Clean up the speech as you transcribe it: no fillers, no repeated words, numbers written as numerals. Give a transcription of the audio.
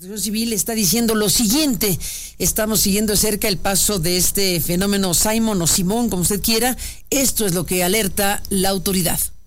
Protección Civil está diciendo lo siguiente: estamos siguiendo de cerca el paso de este fenómeno Simon o Simón, como usted quiera. Esto es lo que alerta la autoridad.